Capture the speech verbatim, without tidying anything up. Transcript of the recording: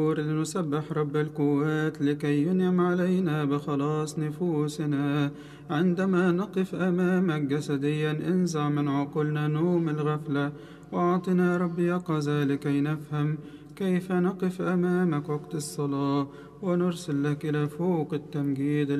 لنسبح رب القوات لكي ينعم علينا بخلاص نفوسنا. عندما نقف أمامك جسديا انزع من عقولنا نوم الغفلة، وأعطنا رب يقظة لكي نفهم كيف نقف أمامك وقت الصلاة، ونرسل لك إلى فوق التمجيد